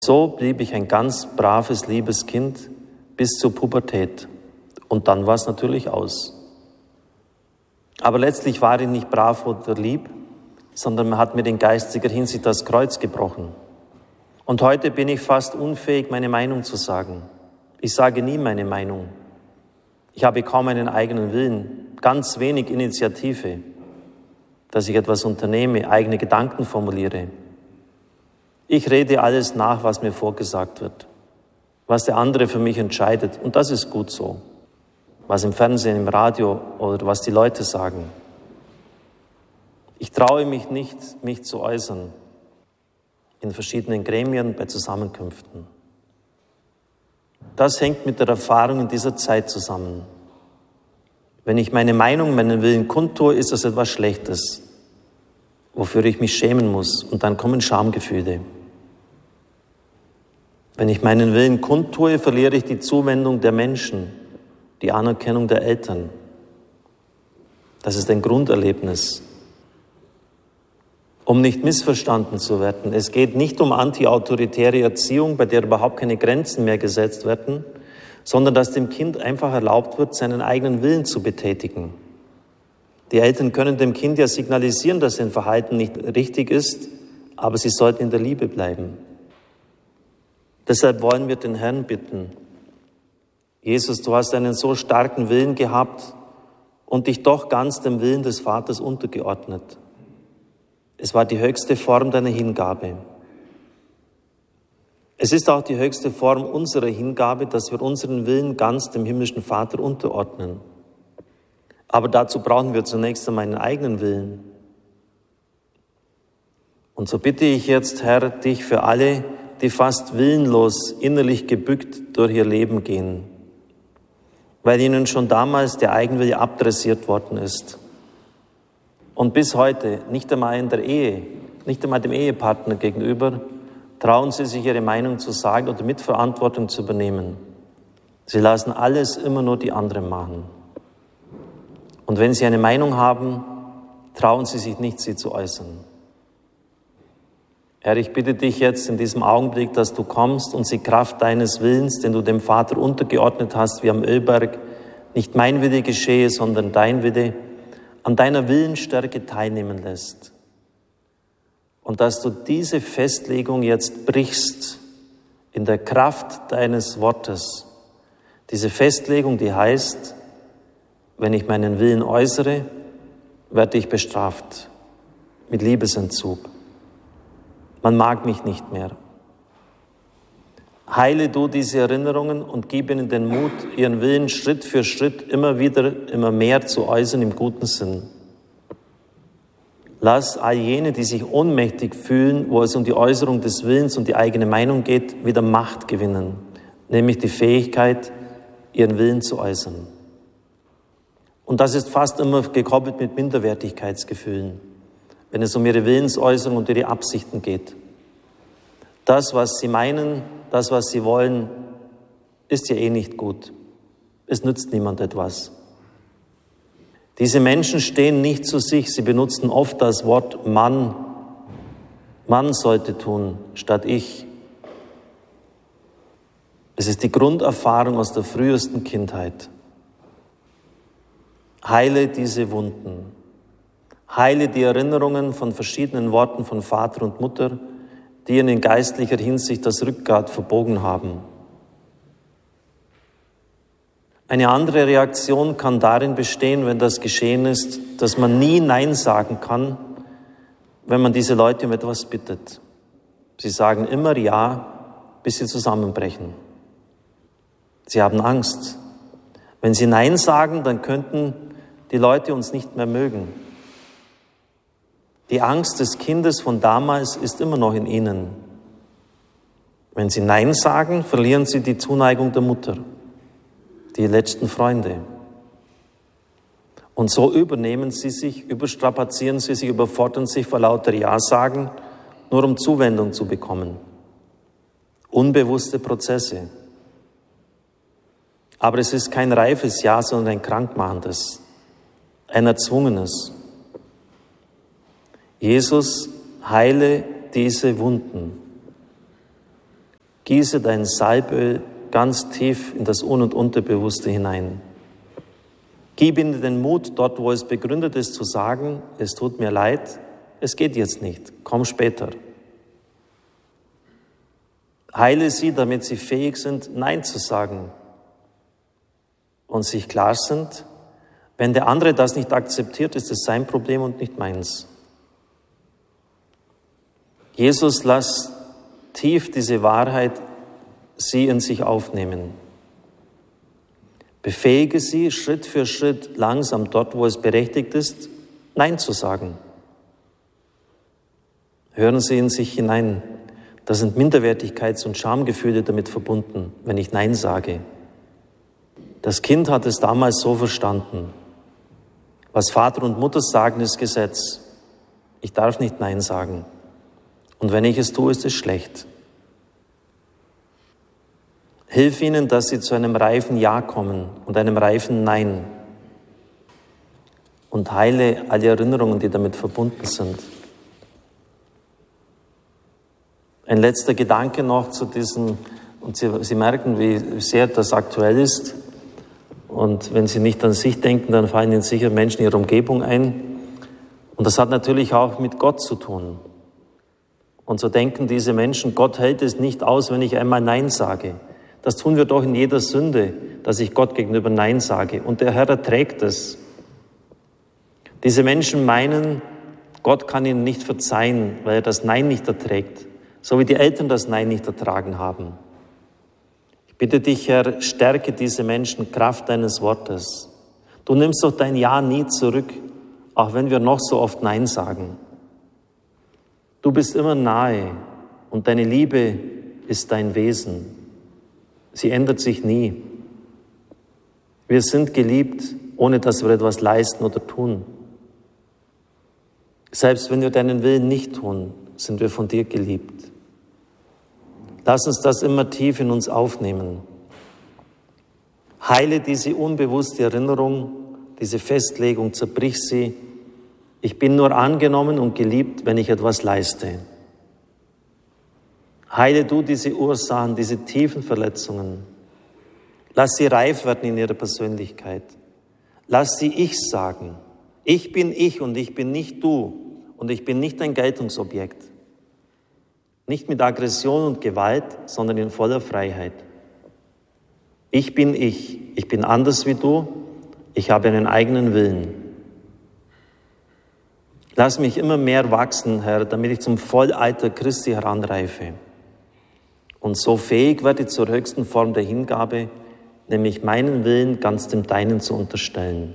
So blieb ich ein ganz braves, liebes Kind bis zur Pubertät. Und dann war es natürlich aus. Aber letztlich war ich nicht brav oder lieb, sondern man hat mir in geistiger Hinsicht das Kreuz gebrochen. Und heute bin ich fast unfähig, meine Meinung zu sagen. Ich sage nie meine Meinung. Ich habe kaum einen eigenen Willen, ganz wenig Initiative, dass ich etwas unternehme, eigene Gedanken formuliere. Ich rede alles nach, was mir vorgesagt wird, was der andere für mich entscheidet. Und das ist gut so. Was im Fernsehen, im Radio oder was die Leute sagen. Ich traue mich nicht, mich zu äußern in verschiedenen Gremien, bei Zusammenkünften. Das hängt mit der Erfahrung in dieser Zeit zusammen. Wenn ich meine Meinung, meinen Willen kundtue, ist das etwas Schlechtes, wofür ich mich schämen muss. Und dann kommen Schamgefühle. Wenn ich meinen Willen kundtue, verliere ich die Zuwendung der Menschen, die Anerkennung der Eltern. Das ist ein Grunderlebnis. Um nicht missverstanden zu werden, es geht nicht um antiautoritäre Erziehung, bei der überhaupt keine Grenzen mehr gesetzt werden, sondern dass dem Kind einfach erlaubt wird, seinen eigenen Willen zu betätigen. Die Eltern können dem Kind ja signalisieren, dass sein Verhalten nicht richtig ist, aber sie sollten in der Liebe bleiben. Deshalb wollen wir den Herrn bitten: Jesus, du hast einen so starken Willen gehabt und dich doch ganz dem Willen des Vaters untergeordnet. Es war die höchste Form deiner Hingabe. Es ist auch die höchste Form unserer Hingabe, dass wir unseren Willen ganz dem himmlischen Vater unterordnen. Aber dazu brauchen wir zunächst einmal einen eigenen Willen. Und so bitte ich jetzt, Herr, dich für alle, die fast willenlos, innerlich gebückt durch ihr Leben gehen, weil ihnen schon damals der Eigenwille abdressiert worden ist. Und bis heute, nicht einmal in der Ehe, nicht einmal dem Ehepartner gegenüber, trauen sie sich, ihre Meinung zu sagen oder Mitverantwortung zu übernehmen. Sie lassen alles immer nur die anderen machen. Und wenn sie eine Meinung haben, trauen sie sich nicht, sie zu äußern. Herr, ich bitte dich jetzt in diesem Augenblick, dass du kommst und sie Kraft deines Willens, den du dem Vater untergeordnet hast, wie am Ölberg, nicht mein Wille geschehe, sondern dein Wille, an deiner Willensstärke teilnehmen lässt. Und dass du diese Festlegung jetzt brichst in der Kraft deines Wortes. Diese Festlegung, die heißt, wenn ich meinen Willen äußere, werde ich bestraft mit Liebesentzug. Man mag mich nicht mehr. Heile du diese Erinnerungen und gib ihnen den Mut, ihren Willen Schritt für Schritt immer wieder, immer mehr zu äußern im guten Sinn. Lass all jene, die sich ohnmächtig fühlen, wo es um die Äußerung des Willens und die eigene Meinung geht, wieder Macht gewinnen, nämlich die Fähigkeit, ihren Willen zu äußern. Und das ist fast immer gekoppelt mit Minderwertigkeitsgefühlen, wenn es um ihre Willensäußerung und ihre Absichten geht. Das, was sie meinen, das, was sie wollen, ist ja eh nicht gut. Es nützt niemand etwas. Diese Menschen stehen nicht zu sich. Sie benutzen oft das Wort Mann. Mann sollte tun, statt ich. Es ist die Grunderfahrung aus der frühesten Kindheit. Heile diese Wunden. Heile die Erinnerungen von verschiedenen Worten von Vater und Mutter, die ihnen in geistlicher Hinsicht das Rückgrat verbogen haben. Eine andere Reaktion kann darin bestehen, wenn das geschehen ist, dass man nie Nein sagen kann, wenn man diese Leute um etwas bittet. Sie sagen immer Ja, bis sie zusammenbrechen. Sie haben Angst. Wenn sie Nein sagen, dann könnten die Leute uns nicht mehr mögen. Die Angst des Kindes von damals ist immer noch in ihnen. Wenn sie Nein sagen, verlieren sie die Zuneigung der Mutter, die letzten Freunde. Und so übernehmen sie sich, überstrapazieren sie sich, überfordern sich vor lauter Ja sagen, nur um Zuwendung zu bekommen. Unbewusste Prozesse. Aber es ist kein reifes Ja, sondern ein krankmachendes, ein erzwungenes. Jesus, heile diese Wunden. Gieße dein Salböl ganz tief in das Un- und Unterbewusste hinein. Gib ihnen den Mut, dort wo es begründet ist, zu sagen, es tut mir leid, es geht jetzt nicht, komm später. Heile sie, damit sie fähig sind, Nein zu sagen und sich klar sind, wenn der andere das nicht akzeptiert, ist es sein Problem und nicht meins. Jesus, lass tief diese Wahrheit sie in sich aufnehmen. Befähige sie, Schritt für Schritt, langsam dort, wo es berechtigt ist, Nein zu sagen. Hören Sie in sich hinein. Da sind Minderwertigkeits- und Schamgefühle damit verbunden, wenn ich Nein sage. Das Kind hat es damals so verstanden. Was Vater und Mutter sagen, ist Gesetz. Ich darf nicht Nein sagen. Und wenn ich es tue, ist es schlecht. Hilf ihnen, dass sie zu einem reifen Ja kommen und einem reifen Nein. Und heile alle Erinnerungen, die damit verbunden sind. Ein letzter Gedanke noch zu diesem, und Sie merken, wie sehr das aktuell ist. Und wenn Sie nicht an sich denken, dann fallen Ihnen sicher Menschen in Ihrer Umgebung ein. Und das hat natürlich auch mit Gott zu tun. Und so denken diese Menschen, Gott hält es nicht aus, wenn ich einmal Nein sage. Das tun wir doch in jeder Sünde, dass ich Gott gegenüber Nein sage. Und der Herr erträgt es. Diese Menschen meinen, Gott kann ihnen nicht verzeihen, weil er das Nein nicht erträgt. So wie die Eltern das Nein nicht ertragen haben. Ich bitte dich, Herr, stärke diese Menschen, Kraft deines Wortes. Du nimmst doch dein Ja nie zurück, auch wenn wir noch so oft Nein sagen. Du bist immer nahe und deine Liebe ist dein Wesen. Sie ändert sich nie. Wir sind geliebt, ohne dass wir etwas leisten oder tun. Selbst wenn wir deinen Willen nicht tun, sind wir von dir geliebt. Lass uns das immer tief in uns aufnehmen. Heile diese unbewusste Erinnerung, diese Festlegung, zerbrich sie. Ich bin nur angenommen und geliebt, wenn ich etwas leiste. Heile du diese Ursachen, diese tiefen Verletzungen. Lass sie reif werden in ihrer Persönlichkeit. Lass sie Ich sagen. Ich bin ich und ich bin nicht du und ich bin nicht ein Geltungsobjekt. Nicht mit Aggression und Gewalt, sondern in voller Freiheit. Ich bin anders wie du, ich habe einen eigenen Willen. Lass mich immer mehr wachsen, Herr, damit ich zum Vollalter Christi heranreife und so fähig werde zur höchsten Form der Hingabe, nämlich meinen Willen ganz dem Deinen zu unterstellen.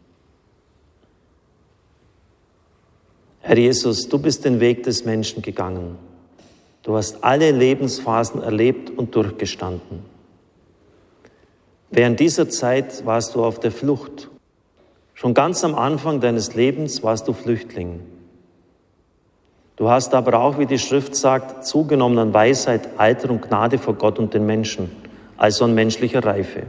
Herr Jesus, du bist den Weg des Menschen gegangen. Du hast alle Lebensphasen erlebt und durchgestanden. Während dieser Zeit warst du auf der Flucht. Schon ganz am Anfang deines Lebens warst du Flüchtling. Du hast aber auch, wie die Schrift sagt, zugenommen an Weisheit, Alter und Gnade vor Gott und den Menschen, also an menschlicher Reife.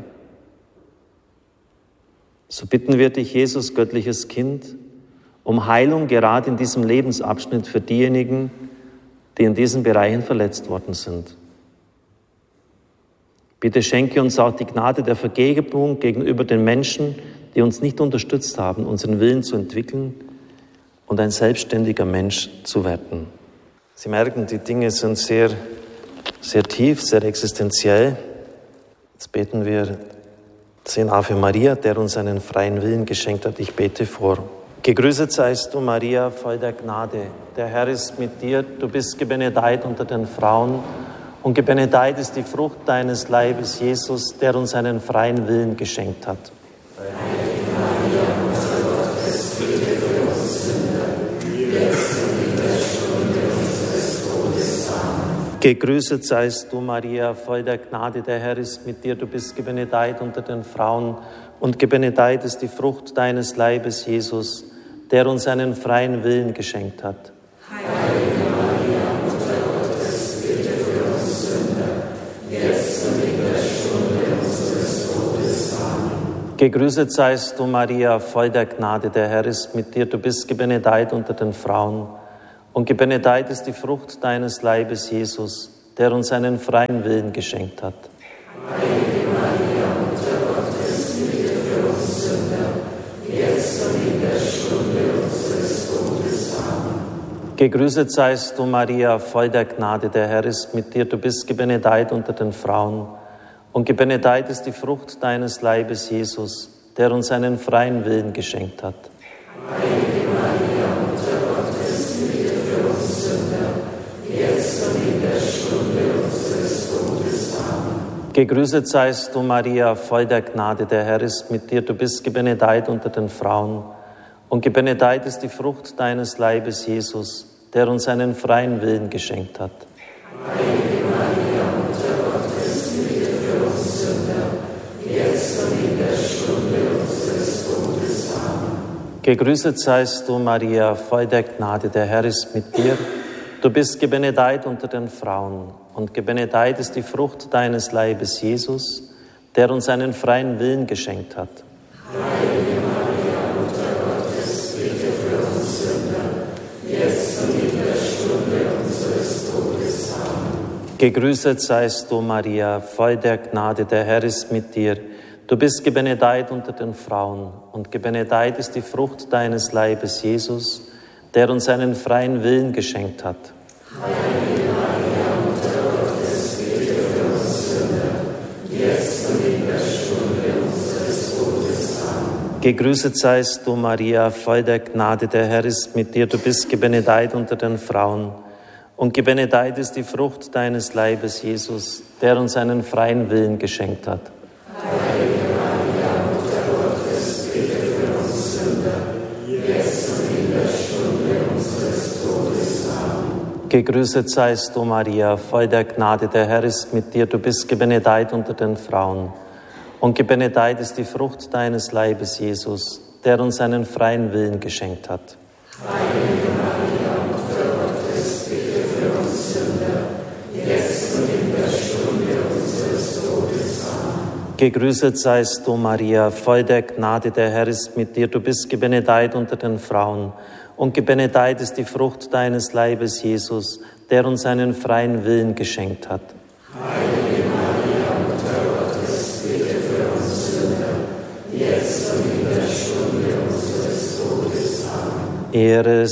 So bitten wir dich, Jesus, göttliches Kind, um Heilung gerade in diesem Lebensabschnitt für diejenigen, die in diesen Bereichen verletzt worden sind. Bitte schenke uns auch die Gnade der Vergebung gegenüber den Menschen, die uns nicht unterstützt haben, unseren Willen zu entwickeln und ein selbstständiger Mensch zu werden. Sie merken, die Dinge sind sehr, sehr tief, sehr existenziell. Jetzt beten wir 10 Ave Maria, der uns einen freien Willen geschenkt hat. Ich bete vor. Gegrüßet seist du, Maria, voll der Gnade. Der Herr ist mit dir. Du bist gebenedeit unter den Frauen. Und gebenedeit ist die Frucht deines Leibes, Jesus, der uns einen freien Willen geschenkt hat. Heilige Maria, Mutter Gottes, bitte für uns Sünder, jetzt und in der Stunde unseres Todes. Amen. Gegrüßet seist du, Maria, voll der Gnade. Der Herr ist mit dir. Du bist gebenedeit unter den Frauen. Und gebenedeit ist die Frucht deines Leibes, Jesus, der uns einen freien Willen geschenkt hat. Heilige Maria, Mutter Gottes, bitte für uns Sünder, jetzt und in der Stunde unseres Todes. Amen. Gegrüßet seist du, Maria, voll der Gnade. Der Herr ist mit dir. Du bist gebenedeit unter den Frauen. Und gebenedeit ist die Frucht deines Leibes, Jesus, der uns einen freien Willen geschenkt hat. Heilige Maria, Mutter Gottes, bitte für uns Sünder, jetzt und in der Stunde unseres Todes. Amen. Gegrüßet seist du, Maria, voll der Gnade, der Herr ist mit dir. Du bist gebenedeit unter den Frauen. Und gebenedeit ist die Frucht deines Leibes, Jesus, der uns einen freien Willen geschenkt hat. Heilige Maria, Mutter Gottes, bitte für uns Sünder, jetzt und in der Stunde unseres Todes. Amen. Gegrüßet seist du, Maria, voll der Gnade, der Herr ist mit dir. Du bist gebenedeit unter den Frauen. Und gebenedeit ist die Frucht deines Leibes, Jesus, der uns einen freien Willen geschenkt hat. Heilige Maria, Mutter Gottes, bitte für uns Sünder, jetzt und in der Stunde unseres Todes. Amen. Gegrüßet seist du, Maria, voll der Gnade, der Herr ist mit dir. Du bist gebenedeit unter den Frauen. Und gebenedeit ist die Frucht deines Leibes, Jesus, der uns einen freien Willen geschenkt hat. Heilige Maria, Mutter Gottes, bitte für uns Sünder, jetzt und in der Stunde unseres Todes. Amen. Gegrüßet seist du, Maria, voll der Gnade, der Herr ist mit dir. Du bist gebenedeit unter den Frauen. Und gebenedeit ist die Frucht deines Leibes, Jesus, der uns einen freien Willen geschenkt hat. Heilige Maria, Mutter Gottes, bitte für uns Sünder, jetzt und in der Stunde unseres Todes. Amen. Gegrüßet seist du, Maria, voll der Gnade, der Herr ist mit dir. Du bist gebenedeit unter den Frauen. Und gebenedeit ist die Frucht deines Leibes, Jesus, der uns einen freien Willen geschenkt hat. Heilige Maria, Mutter Gottes, bitte für uns Sünder, jetzt und in der Stunde unseres Todes. Amen. Gegrüßet seist du, Maria, voll der Gnade, der Herr ist mit dir. Du bist gebenedeit unter den Frauen. Und gebenedeit ist die Frucht deines Leibes, Jesus, der uns einen freien Willen geschenkt hat. Heilige Maria, Mutter Gottes, bitte für uns Sünder, jetzt und in der Stunde unseres Todes. Amen. Gegrüßet seist du, Maria, voll der Gnade, der Herr ist mit dir. Du bist gebenedeit unter den Frauen. Und gebenedeit ist die Frucht deines Leibes, Jesus, der uns einen freien Willen geschenkt hat. Heilige Maria, Mutter Gottes, bitte für uns Sünder, jetzt und in der Stunde unseres Todes. Amen. Ehre